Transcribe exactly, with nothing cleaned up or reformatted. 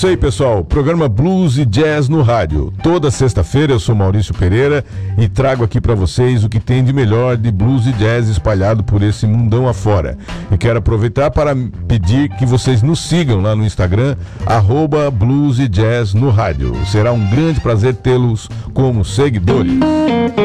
Isso aí, pessoal. Programa Blues e Jazz no rádio. Toda sexta-feira eu sou Maurício Pereira e trago aqui pra vocês o que tem de melhor de blues e jazz espalhado por esse mundão afora. E quero aproveitar para pedir que vocês nos sigam lá no Instagram, arroba Blues e Jazz no rádio. Será um grande prazer tê-los como seguidores.